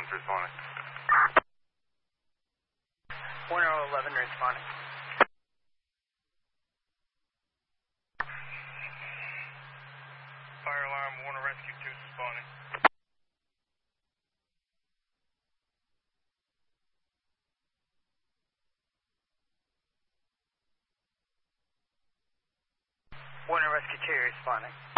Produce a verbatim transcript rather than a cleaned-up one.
eleven's responding. Warner eleven responding. Fire alarm, Warner Rescue two responding. Warner Rescue two responding.